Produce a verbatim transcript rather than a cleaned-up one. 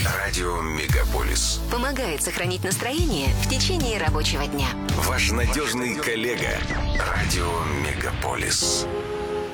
Радио Мегаполис. Помогает сохранить настроение в течение рабочего дня. Ваш надежный коллега. Радио Мегаполис.